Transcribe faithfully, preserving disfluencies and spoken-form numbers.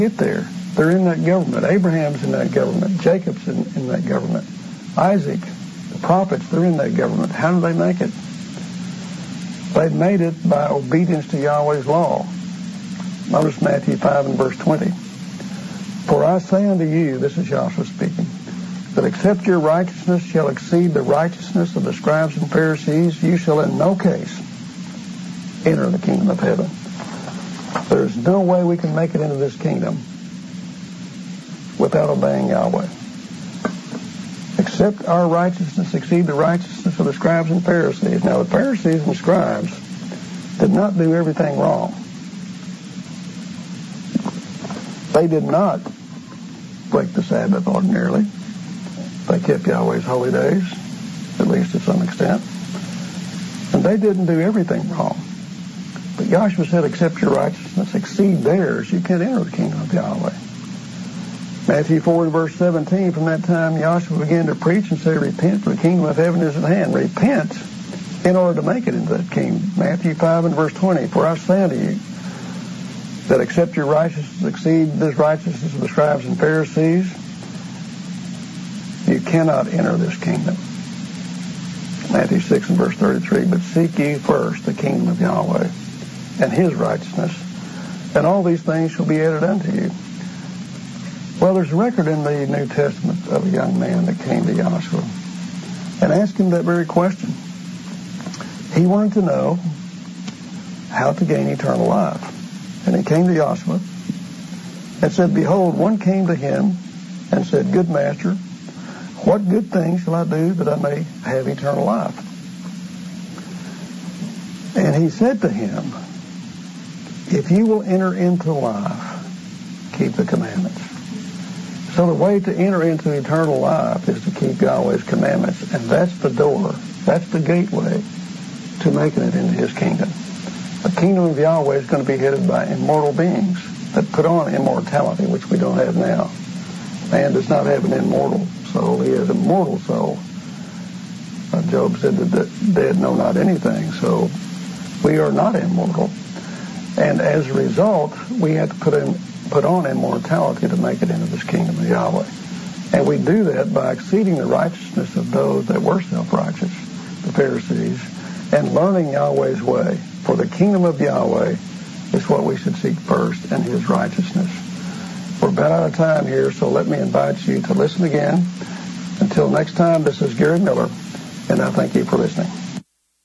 get there. They're in that government. Abraham's in that government. Jacob's in, in that government. Isaac, the prophets, they're in that government. How did they make it? They made it by obedience to Yahweh's law. Notice Matthew five and verse twenty. For I say unto you, this is Joshua speaking, that except your righteousness shall exceed the righteousness of the scribes and Pharisees, you shall in no case enter the kingdom of heaven. There's no way we can make it into this kingdom without obeying Yahweh. Except our righteousness exceed the righteousness of the scribes and Pharisees. Now, the Pharisees and scribes did not do everything wrong. They did not break the Sabbath ordinarily. They kept Yahweh's holy days, at least to some extent. And they didn't do everything wrong. But Joshua said, except your righteousness exceed theirs, you can't enter the kingdom of Yahweh. Matthew four and verse seventeen, from that time Joshua began to preach and say, repent, for the kingdom of heaven is at hand. Repent in order to make it into that kingdom. Matthew five and verse twenty, for I say unto you, that except your righteousness exceed this righteousness of the scribes and Pharisees, you cannot enter this kingdom. Matthew six and verse thirty-three, but seek ye first the kingdom of Yahweh and his righteousness, and all these things shall be added unto you. Well, there's a record in the New Testament of a young man that came to Joshua and asked him that very question. He wanted to know how to gain eternal life. And he came to Joshua and said, behold, one came to him and said, good master, what good thing shall I do that I may have eternal life? And he said to him, if you will enter into life, keep the commandments. So the way to enter into eternal life is to keep Yahweh's commandments. And that's the door, that's the gateway to making it into his kingdom. The kingdom of Yahweh is going to be headed by immortal beings that put on immortality, which we don't have now. Man does not have an immortal soul. He has a mortal soul. Uh, Job said that the dead know not anything. So we are not immortal. And as a result, we have to put in, put on immortality to make it into this kingdom of Yahweh. And we do that by exceeding the righteousness of those that were self-righteous, the Pharisees, and learning Yahweh's way. For the kingdom of Yahweh is what we should seek first, and his righteousness. We're about out of time here, so let me invite you to listen again. Until next time, this is Gary Miller, and I thank you for listening.